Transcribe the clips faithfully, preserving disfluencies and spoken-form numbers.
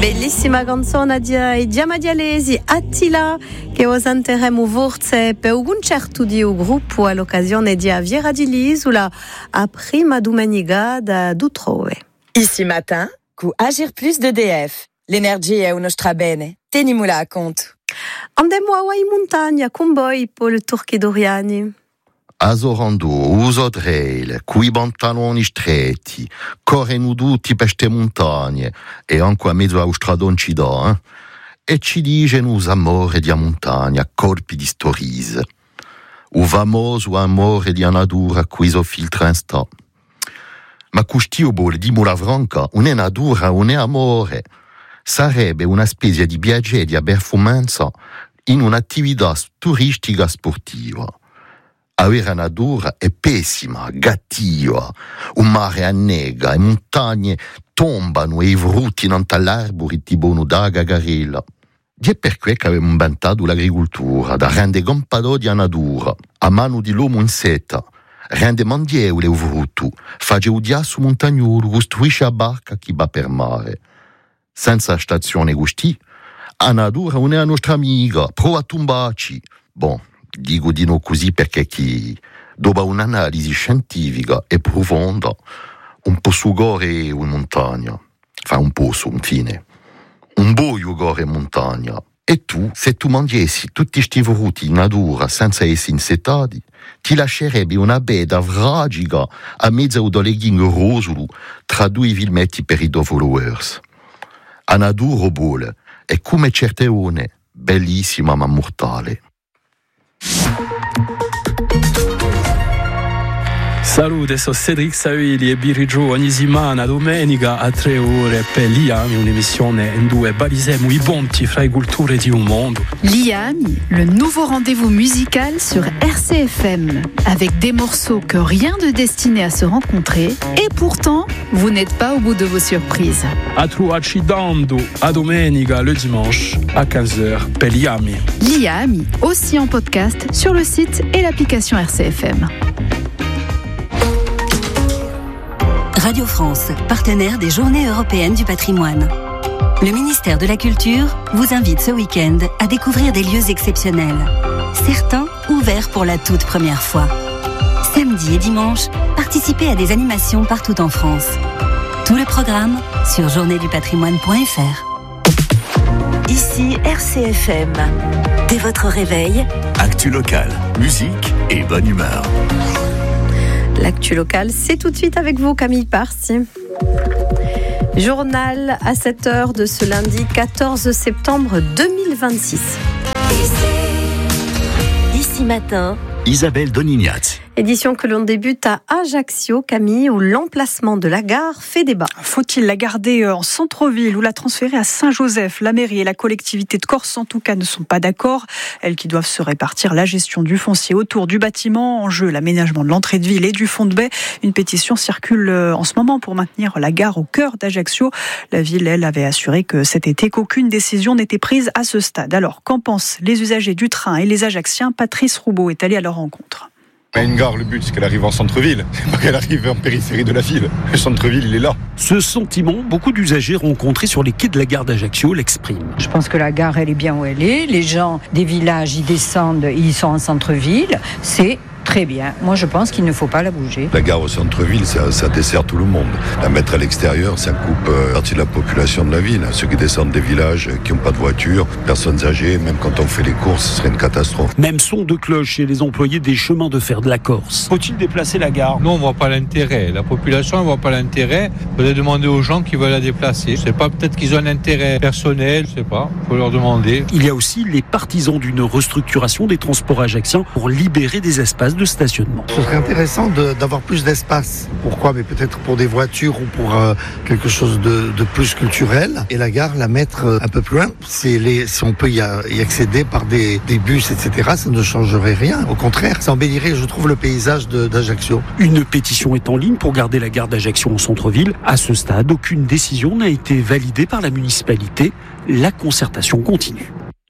Bellissima canzone di Diamadialesi, Attila, che osanteremo forse per un concerto di un gruppo all'occasione di Viera di Lisula a prima domenica da Dutrove. Ici matin, cu Agir Plus de D F. L'energia è uno strabene. Tenimula a conto. Andiamo a in montagna con voi, Paul Turchidoriani. Azorando, uso trail, coi pantaloni stretti, corre nuduti per ste montagne e anche a mezzo a un stradone ci dà, eh? E ci dicono amore di montagna, corpi di stories. O famoso amore di natura qui so filtra in sta. Ma custio bol di mula franca, non è natura, non è amore. Sarebbe una specie di viaggio di performanza in un'attività turistica sportiva. Avere natura è pessima, gattiva, un mare annega, e montagne tombano e i frutti non dall'arbore ti bono da gagarella. È per questo che abbiamo inventato l'agricoltura, da rendere compadò di natura, a mano di l'uomo in seta, rende mandievole il frutto, fa geudiasso montagnolo, costruisce a barca chi va per mare. Senza stazione gusti, la natura non è la nostra amica, prova a tombarci. Bon, dico di no così perché chi, dopo un'analisi scientifica e profonda, un po' su gore in montagna, fa un po' su, infine, un boio gore in montagna. E tu, se tu mangiassi tutti sti frutti in natura senza essere insetati, ti lascerebbe una beda fragica a mezzo da legging rosolo tra due filmetti per i tuoi followers. A natura buona è come certe one, bellissima ma mortale. Salute, sono Cedric Savili e Birigio ogni settimana, domenica a tre ore per l'I A M I, un'emissione in due balisiamo i ponti fra le culture di un mondo. L'I A M I, le nouveau rendez-vous musical sur R C F M, avec des morceaux que rien de destiné à se rencontrer, et pourtant, vous n'êtes pas au bout de vos surprises. A trovarci dando a domenica, le dimanche, à quinze heures per l'I A M I. L'I A M I, aussi en podcast sur le site et l'application R C F M. Radio France, partenaire des Journées européennes du patrimoine. Le ministère de la Culture vous invite ce week-end à découvrir des lieux exceptionnels. Certains ouverts pour la toute première fois. Samedi et dimanche, participez à des animations partout en France. Tout le programme sur journée du patrimoine point f r. Ici R C F M. Dès votre réveil, actu local, musique et bonne humeur. L'actu locale, c'est tout de suite avec vous, Camille Parsi. Journal à sept heures de ce lundi quatorze septembre deux mille vingt-six. Ici, ici matin, Isabelle Donignat. Édition que l'on débute à Ajaccio, Camille, où l'emplacement de la gare fait débat. Faut-il la garder en centre-ville ou la transférer à Saint-Joseph ? La mairie et la collectivité de Corse, en tout cas, ne sont pas d'accord. Elles qui doivent se répartir la gestion du foncier autour du bâtiment. En jeu, l'aménagement de l'entrée de ville et du fond de baie. Une pétition circule en ce moment pour maintenir la gare au cœur d'Ajaccio. La ville, elle, avait assuré que cet été, qu'aucune décision n'était prise à ce stade. Alors, qu'en pensent les usagers du train et les Ajacciens ? Patrice Roubaud est allé à leur rencontre. Une gare, le but, c'est qu'elle arrive en centre-ville, pas qu'elle arrive en périphérie de la ville. Le centre-ville, il est là. Ce sentiment, beaucoup d'usagers rencontrés sur les quais de la gare d'Ajaccio l'expriment. Je pense que la gare, elle est bien où elle est. Les gens des villages, ils descendent, ils sont en centre-ville. C'est très bien. Moi, je pense qu'il ne faut pas la bouger. La gare au centre-ville, ça, ça dessert tout le monde. La mettre à l'extérieur, ça coupe euh, partie de la population de la ville. Ceux qui descendent des villages, qui n'ont pas de voiture, personnes âgées, même quand on fait les courses, ce serait une catastrophe. Même son de cloche chez les employés des chemins de fer de la Corse. Faut-il déplacer la gare ? Non, on ne voit pas l'intérêt. La population ne voit pas l'intérêt. Il faudrait demander aux gens qui veulent la déplacer. Je ne sais pas, peut-être qu'ils ont un intérêt personnel, je ne sais pas. Il faut leur demander. Il y a aussi les partisans d'une restructuration des transports ajacciens pour libérer des espaces de stationnement. Ce serait intéressant de, d'avoir plus d'espace. Pourquoi ? Mais peut-être pour des voitures ou pour euh, quelque chose de, de plus culturel. Et la gare, la mettre euh, un peu plus loin. C'est les, si on peut y, a, y accéder par des, des bus, et cetera, ça ne changerait rien. Au contraire, ça embellirait, je trouve, le paysage de, d'Ajaccio. Une pétition est en ligne pour garder la gare d'Ajaccio en centre-ville. À ce stade, aucune décision n'a été validée par la municipalité. La concertation continue.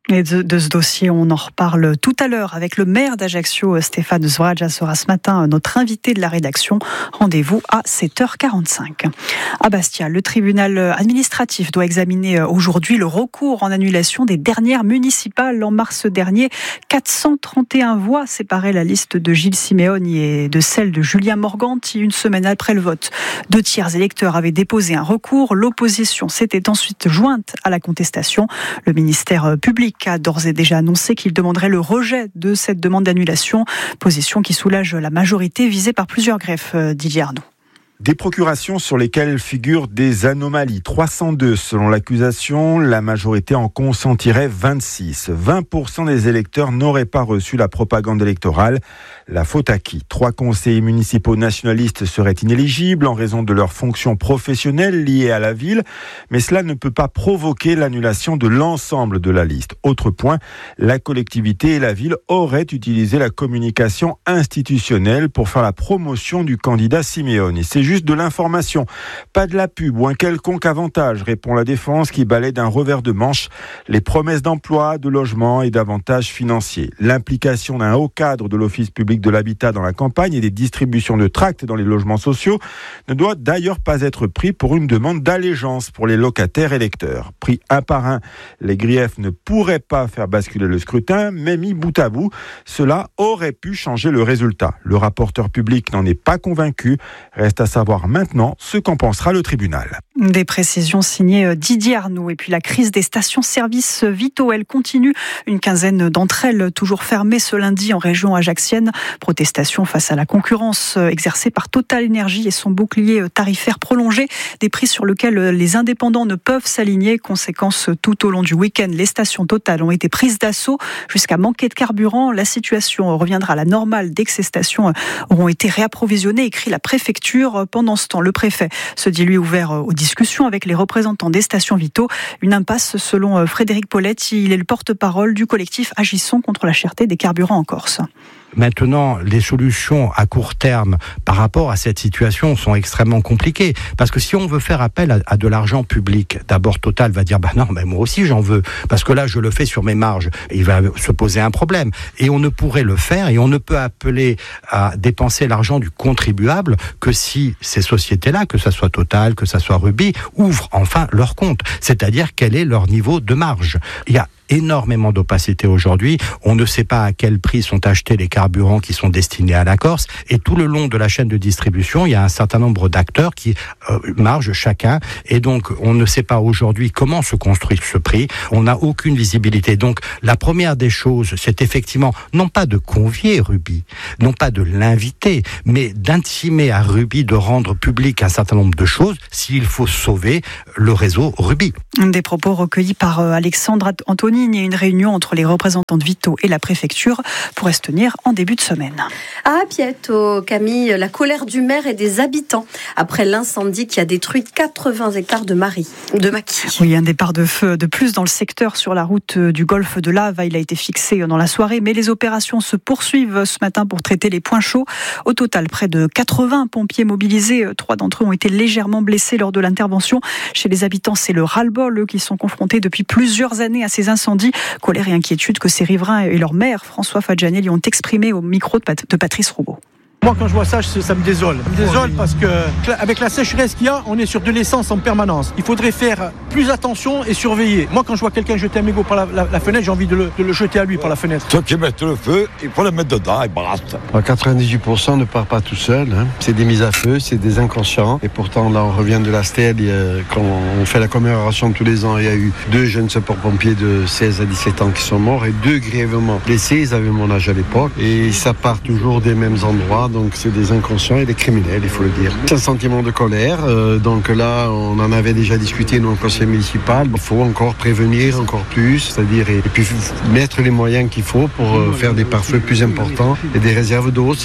Et de, de ce dossier, on en reparle tout à l'heure avec le maire d'Ajaccio, Stéphane Zvraja, sera ce matin notre invité de la rédaction. Rendez-vous à sept heures quarante-cinq. À Bastia, le tribunal administratif doit examiner aujourd'hui le recours en annulation des dernières municipales. En mars dernier, quatre cent trente et un voix séparaient la liste de Gilles Simeoni et de celle de Julien Morganti une semaine après le vote. Deux tiers électeurs avaient déposé un recours. L'opposition s'était ensuite jointe à la contestation. Le ministère public a d'ores et déjà annoncé qu'il demanderait le rejet de cette demande d'annulation, position qui soulage la majorité visée par plusieurs greffes, Didier Arnaud. Des procurations sur lesquelles figurent des anomalies. trois cent deux selon l'accusation, la majorité en consentirait vingt-six. vingt pour cent des électeurs n'auraient pas reçu la propagande électorale. La faute à qui ? Trois conseillers municipaux nationalistes seraient inéligibles en raison de leurs fonctions professionnelles liées à la ville, mais cela ne peut pas provoquer l'annulation de l'ensemble de la liste. Autre point, la collectivité et la ville auraient utilisé la communication institutionnelle pour faire la promotion du candidat Simeoni. C'est juste de l'information, pas de la pub ou un quelconque avantage, répond la défense qui balaie d'un revers de manche les promesses d'emploi, de logement et d'avantages financiers. L'implication d'un haut cadre de l'Office public de l'habitat dans la campagne et des distributions de tracts dans les logements sociaux ne doit d'ailleurs pas être pris pour une demande d'allégeance pour les locataires électeurs. Pris un par un, les griefs ne pourraient pas faire basculer le scrutin, mais mis bout à bout, cela aurait pu changer le résultat. Le rapporteur public n'en est pas convaincu. Reste à savoir maintenant ce qu'en pensera le tribunal. Des précisions signées Didier Arnaud. Et puis la crise des stations-service Vito, elle continue. Une quinzaine d'entre elles toujours fermées ce lundi en région ajaxienne. Protestation face à la concurrence exercée par Total Énergie et son bouclier tarifaire prolongé. Des prix sur lesquels les indépendants ne peuvent s'aligner. Conséquence, tout au long du week-end, les stations Total ont été prises d'assaut jusqu'à manquer de carburant. La situation reviendra à la normale dès que ces stations auront été réapprovisionnées, écrit la préfecture. Pendant ce temps, le préfet se dit lui ouvert aux discussions avec les représentants des stations Vito. Une impasse selon Frédéric Paulette. Il est le porte-parole du collectif Agissons contre la cherté des carburants en Corse. Maintenant, les solutions à court terme par rapport à cette situation sont extrêmement compliquées. Parce que si on veut faire appel à, à de l'argent public, d'abord Total va dire bah non, mais moi aussi j'en veux. Parce que là, je le fais sur mes marges. Il va se poser un problème. Et on ne pourrait le faire et on ne peut appeler à dépenser l'argent du contribuable que si ces sociétés-là, que ça soit Total, que ça soit Ruby, ouvrent enfin leur compte. C'est-à-dire quel est leur niveau de marge. Il y a énormément d'opacité aujourd'hui. On ne sait pas à quel prix sont achetés les carburants qui sont destinés à la Corse. Et tout le long de la chaîne de distribution, il y a un certain nombre d'acteurs qui euh, margent chacun. Et donc, on ne sait pas aujourd'hui comment se construit ce prix. On n'a aucune visibilité. Donc, la première des choses, c'est effectivement, non pas de convier Ruby, non pas de l'inviter, mais d'intimer à Ruby de rendre public un certain nombre de choses s'il faut sauver le réseau Ruby. Des propos recueillis par Alexandre Anthony. Et une réunion entre les représentants de Vito et la préfecture pourrait se tenir en début de semaine. À Apieto, Camille, la colère du maire et des habitants après l'incendie qui a détruit quatre-vingts hectares de, maris, de maquis. Oui, un départ de feu de plus dans le secteur sur la route du golfe de Lave. Il a été fixé dans la soirée, mais les opérations se poursuivent ce matin pour traiter les points chauds. Au total, près de quatre-vingts pompiers mobilisés. Trois d'entre eux ont été légèrement blessés lors de l'intervention. Chez les habitants, c'est le ras-le-bol, eux qui sont confrontés depuis plusieurs années à ces incendies. Colère et inquiétude que ces riverains et leur maire, François Fadjanelli, ont exprimé au micro de, Pat- de Patrice Roubaud. Moi, quand je vois ça, ça me désole. Ça me désole parce que, avec la sécheresse qu'il y a, on est sur de l'essence en permanence. Il faudrait faire plus attention et surveiller. Moi, quand je vois quelqu'un jeter un mégot par la, la, la fenêtre, j'ai envie de le, de le jeter à lui par la fenêtre. Ceux qui mettent le feu, il faut le mettre dedans et basta. quatre-vingt-dix-huit pour cent ne part pas tout seul. Hein. C'est des mises à feu, c'est des inconscients. Et pourtant, là, on revient de la stèle. Quand on fait la commémoration tous les ans, il y a eu deux jeunes sapeurs-pompiers de seize à dix-sept ans qui sont morts et deux grièvement blessés. Ils avaient mon âge à l'époque. Et ça part toujours des mêmes endroits. Donc c'est des inconscients et des criminels, il faut le dire. C'est un sentiment de colère. Euh, donc là, on en avait déjà discuté dans le conseil municipal. Il faut encore prévenir encore plus, c'est-à-dire et, et puis mettre les moyens qu'il faut pour euh, faire des pare-feux plus importants et des réserves d'eau aussi.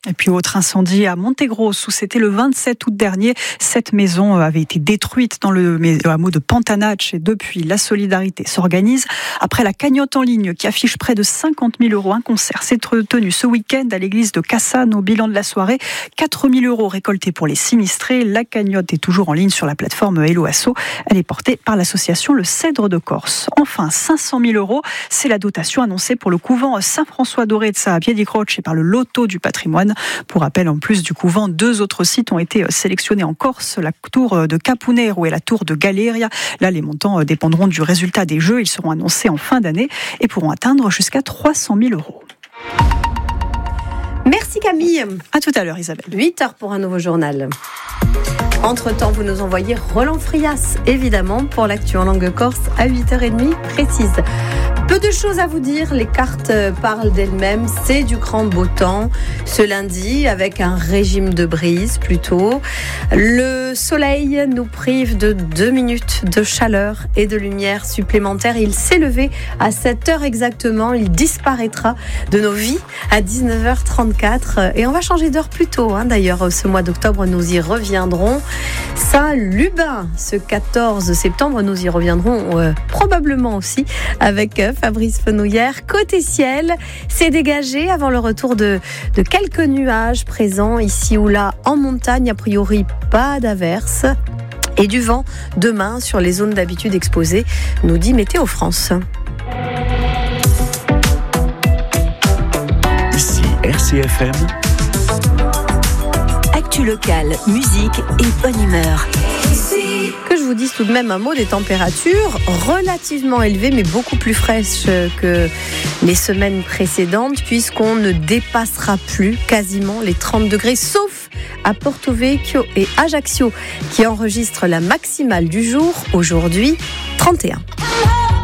Et puis autre incendie à Montegrosse où c'était le vingt-sept août dernier. Cette maison avait été détruite dans le hameau de Pantanach et depuis la solidarité s'organise. Après la cagnotte en ligne qui affiche près de cinquante mille euros, un concert s'est tenu ce week-end à l'église de Cassagne. Au bilan de la soirée, quatre mille euros récoltés pour les sinistrés. La cagnotte est toujours en ligne sur la plateforme Hello Asso. Elle est portée par l'association Le Cèdre de Corse. Enfin, cinq cent mille euros, c'est la dotation annoncée pour le couvent Saint-François-d'Orezza à Piedi-Croce et par le Loto du patrimoine. Pour rappel, en plus du couvent, deux autres sites ont été sélectionnés en Corse, la tour de Capunero et la tour de Galeria. Là, les montants dépendront du résultat des jeux. Ils seront annoncés en fin d'année et pourront atteindre jusqu'à trois cent mille euros. Merci Camille. À tout à l'heure Isabelle. huit heures pour un nouveau journal. Entre-temps, vous nous envoyez Roland Frias, évidemment, pour l'actu en langue corse à huit heures trente précise. Peu de choses à vous dire, les cartes parlent d'elles-mêmes, c'est du grand beau temps ce lundi avec un régime de brise plutôt. Le soleil nous prive de deux minutes de chaleur et de lumière supplémentaire. Il s'est levé à sept heures exactement, il disparaîtra de nos vies à dix-neuf heures trente-quatre et on va changer d'heure plus tôt. Hein. D'ailleurs, ce mois d'octobre, nous y reviendrons. Saint-Lubin, ce quatorze septembre, nous y reviendrons euh, probablement aussi avec euh, Fabrice Fenouillère. Côté ciel, c'est dégagé avant le retour de, de quelques nuages présents ici ou là en montagne. A priori, pas d'averse. Et du vent demain sur les zones d'habitude exposées, nous dit Météo France. Ici R C F M. Actu locale, musique et bonne humeur. Que je vous dise tout de même un mot des températures relativement élevées mais beaucoup plus fraîches que les semaines précédentes puisqu'on ne dépassera plus quasiment les trente degrés sauf à Porto Vecchio et Ajaccio qui enregistrent la maximale du jour aujourd'hui trente et un.